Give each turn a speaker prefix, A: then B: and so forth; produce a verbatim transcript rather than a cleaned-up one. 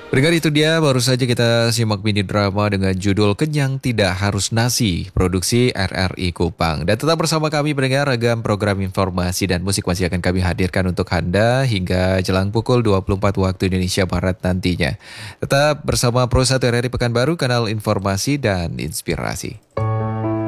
A: Pendengar, itu dia baru saja kita simak mini drama dengan judul Kenyang Tidak Harus Nasi, produksi R R I Kupang. Dan tetap bersama kami pendengar, ragam program informasi dan musik masih akan kami hadirkan untuk Anda hingga jelang pukul dua puluh empat waktu Indonesia Barat nantinya. Tetap bersama Pro satu R R I Pekanbaru, kanal informasi dan inspirasi.